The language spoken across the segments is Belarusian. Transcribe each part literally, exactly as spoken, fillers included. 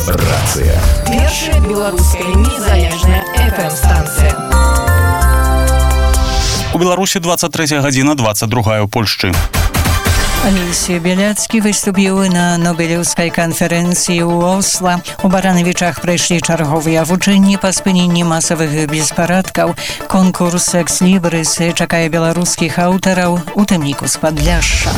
Рацыя. Першая беларуская незалежная эф эм-станцыя. У Беларусі двадцать третья гадзіна, двадцать другая ў Польшчы. Алексей Беляцкі выступіў на Нобелеўскай канферэнцыі ў Осла. У Баранавічах прайшлі чарговыя вучэнні па спыненні масавых беспарадкаў. Конкурс «Экслібрыс» чакае беларускіх аўтараў, у тым ліку з Падляшша.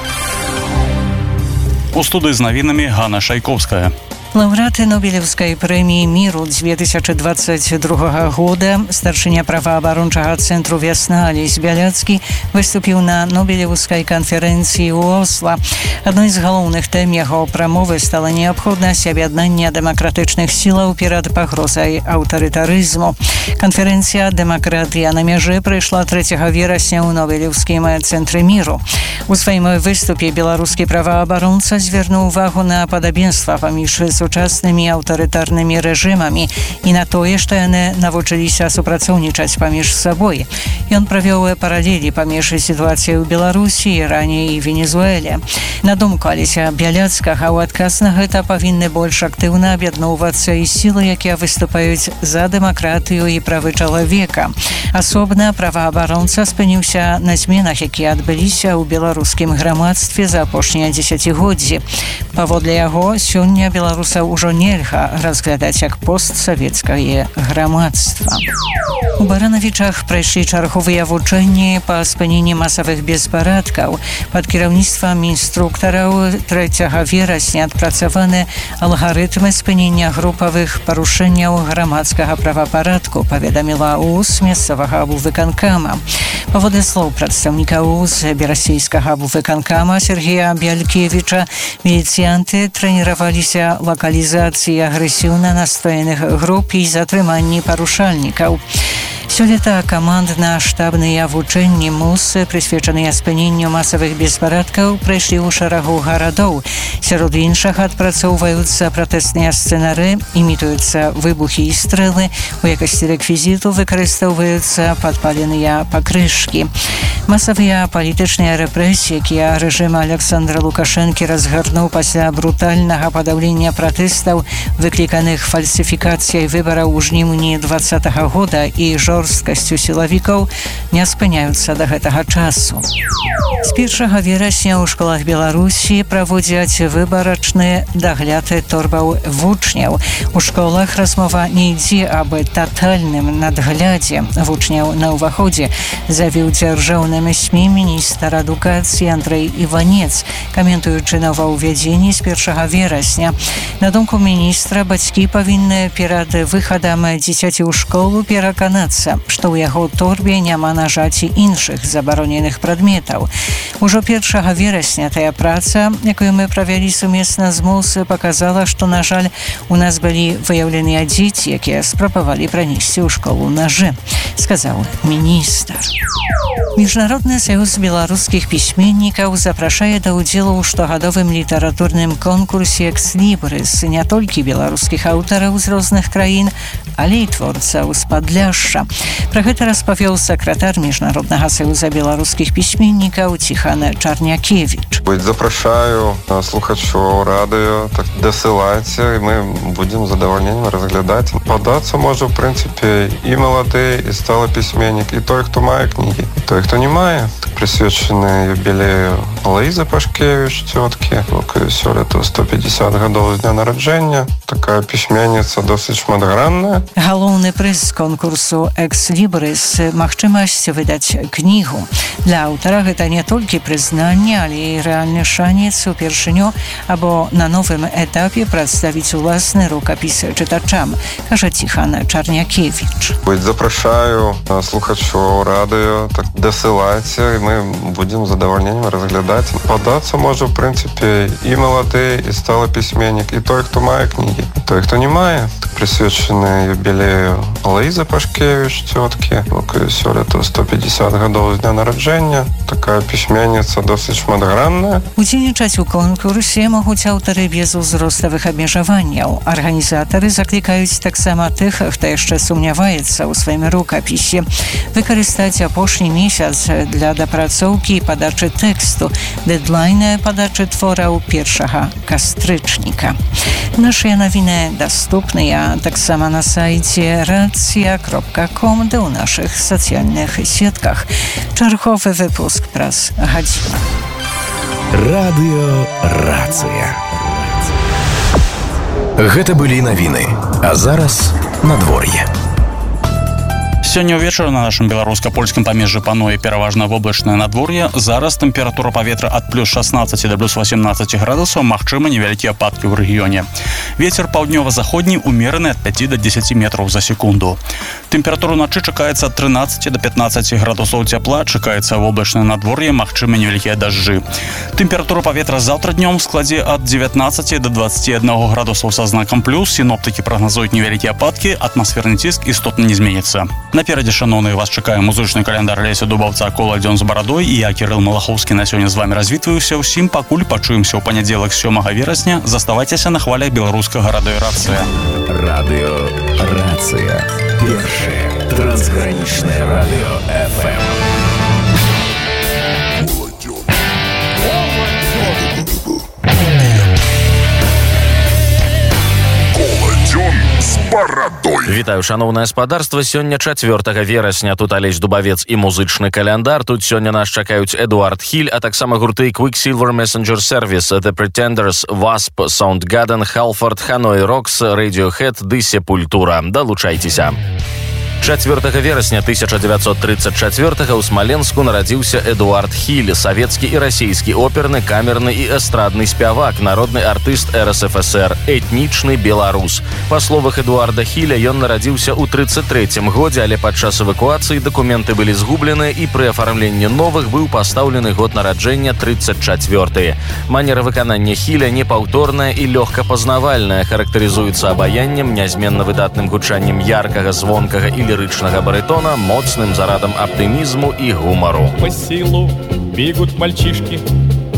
У студыі з навінамі Ганна Шайковская. Лаўрэаты Нобелеўскай прэміі міру две тысячи двадцать другога года старшыня праваабарончага цэнтру «Вясна» Алесь Бяляцкі выступіў на Нобелеўскай канферэнцыі ў Осла. Адной з галоўных тэм яго прамовы стала неабходнасць аб'яднання дэмакратычных сілаў перад пагрозай аўтарытарызму. Канферэнцыя «Дэмакратыя на мяжы» прайшла трэцяга верасня ў Нобелеўскім цэнтры міру. У сваім выступе беларускі праваабаронца звярнуў увагу на падабенства паміж сучаснымі аўтарытарнымі рэжымамі і на тое, што яны навучыліся супрацоўнічаць паміж сабой. Ён правёў паралелі паміж сітуацыяй у Беларусі, Іране і Венесуэле. На думку Алеся Бяляцкага, у адказ на гэта павінны больш актыўна аб'ядноўвацца і сілы, якія выступаюць за дэмакратыю і правы чалавека. Асобна праваабаронца спыніўся на зменах, якія адбыліся ў беларускім грамадстве за апошнія дзесяцігоддзі. Паводле яго, сёння беларусаў ўжо нельга разглядаць як постсавецкае грамадства. У Баранавічах прайшлі чарговыя вучэнні па спыненні масавых беспарадкаў. Пад кіраўніцтвам інструктараў трэцяга верасня адпрацаваны алгарытмы спынення групавых парушэнняў грамадскага правапарадку, паведаміла УЗ мясцовага абвыканкама. Паводле слоў прадстаўніка УЗ берасейскага абвыканкама Сергея Бялькевіча, міліцыянты трэніраваліся лакалізацыі агрэсіўна настроеных груп і затрыманні парушальнікаў. Сёлета камандна-штабныя вучэнні МУС, прысвечаныя спыненню масавых беспарадкаў, прайшлі ў шэрагу гарадоў. Сярод іншага адпрацоўваюцца пратэсныя сцэнары, імітуюцца выбухі і стрэлы, у якасці рэквізіту выкарыстоўваюцца падпаленыя пакрышкі. Масавыя палітычныя рэпрэсіі, якія рэжым Александра Лукашэнкі разгарнуў пасля брутальнага падаўлення пратэстаў, выкліканых фальсіфікацыяй выбараў у жніўні двадцатага года і жорсткасцю сілавікаў, не спыняюцца да гэтага часу. З першага верасня ў школах Беларусі праводзяць выбарачны дагляд торбаў вучняў. У школах размова не ідзе аб татальным надглядзе вучняў на ўваходзе, заявіў дзяржаўным СМІ міністр адукацыі Андрэй Іванец, каментуючы новаўвядзенні з першага верасня. На думку міністра, бацькі павінны перад выхадам дзіцяці ў школу пераканацца, што ў яго торбе няма нажаці іншых забароненых прадметаў. Ужо першага верасня тая праца, якую мы правялі сумесна з МУС, паказала, што, на жаль, у нас былі выяўленыя дзеці, якія спрабавалі пранесці ў школу нажы, сказаў міністр. Міжнародны саюз беларускіх пісьменнікаў запрашае да ўдзелу ў штогадовым літаратурным конкурсе «Экслібрыс» не толькі беларускіх аўтараў з розных краін, але і творцаў з Падляшша. Пра гэта распавёў сакратар Міжнароднага саюза беларускіх пісьменнікаў Ціхан Чарнякевіч. Запрашаю слухачоў радыё, так дасылайце, і мы будзем з задавальненнем разглядаць. Падацца можа, в прынцыпе, і малады, і сталы пісьменнік, і той, хто мае кнігі, і той, хто не мае. Прысвечаны юбілею Лаізы Пашкевіч, цёткі. Сёлета сто пятьдесят гадоў з дня нараджэння. Такая пісьменніца досыць шматгранная. Галоўны прыз конкурсу «Экслібрыс» – магчымасць выдаць кнігу. Для аўтара гэта не толькі прызнанне, але і рэальны шанец упершыню або на новым этапе прадставіць уласны рукапіс чытачам, кажа Ціхан Чарнякевіч. Запрашаю слухачоў радыё, так дасылайце, і мы будзем з задавальненнем разглядаць. Падацца можа, в прынцыпе, і малады, і сталы пісьменнік, і той, хто мае кнігі, і той, хто не мае. прысвечаны юбілею Луізы Пашкевіч, цёткі. Сёлета сто пятьдесят гадоў з дня нараджэння. Такая пісьменніца досыць шматгранная. Удзельнічаць у конкурсе могуць аўтары без узроставых абмежаванняў. Арганізатары заклікаюць таксама тых, хто яшчэ сумняваецца ў сваім рукапісе, выкарыстаць апошні месяц для дапрацоўкі і падачы тэксту. Дэдлайн падачы твораў першага кастрычніка. Нашыя навіны даступныя таксама на сайце racja kropka com, ды ў нашых сацыяльных сетках. Чарговы выпуск праз гадзіну. Радыё Рацыя. Гэта былі навіны, а зараз надвор'е. Сёння ўвечары на нашым беларуска-польскім памежжы пануе пераважна воблачнае надвор'е. Зараз тэмпература паветра ад плюс шестнадцать да плюс восемнадцать градусаў, магчымы невялікія ападкі ў рэгіёне. Вецер паўднёва-заходні умераны ад пяти до десяти метраў за секунду. Тэмпература ўначы чакаецца ад тринадцати до пятнадцати градусаў цяпла, чакаецца воблачнае надвор'е, магчымы невялікія дажджы. Тэмпература паветра заўтра днём складзе ад девятнадцати до двадцати одного градусаў са знакам плюс. Сіноптыкі прагназуюць невялікія ападкі, атмасферны ціск істотна не зменіцца. Наперадзе, шановныя, вас чакае музычны каляндар Леся Дубаўца «Кола дзён з барадой», і я, Кірыл Малахоўскі, на сёння з вамі развітваюся. Усім пакуль пачуемся ў панядзелак сёмага верасня. Заставайцеся на хвалях беларускага радыё Рацыя. Радыё Рацыя. Першае трансгранічнае радыё эф эм. Вітаю, шановнае спадарства. Сёння чацвёртага верасня. Тут Алесь Дубавец і музычны каляндар. Тут сёння нас чакаюць Эдуард Хіль, а таксама гурты Quicksilver Messenger Service, The Pretenders, Wasp, Soundgarden, Halford, Hanoi Rocks, Radiohead ды Sepultura. Далучайцеся. чацвёртага верасня тысяча девятьсот тридцать четвёртага ў Смаленску нарадзіўся Эдуард Хіль, савецкі і расійскі оперны, камерны і эстрадны спявак, народны артыст эр эс эф эс эр, этнічны беларус. Па словах Эдуарда Хіля, ён нарадзіўся ў тридцать третьем годзе, але падчас эвакуацыі дакументы былі згублены, і пры афармленні новых быў пастаўлены год нараджэння тридцать четвёрты. Манера выканання Хіля непаўторная і лёгка пазнавальная, характарызуецца абаяннем, нязменна выдатным гучаннем яркага, звонкага і лиричного баритона, моцным зарадом оптимизму и гумору. По селу бегут мальчишки,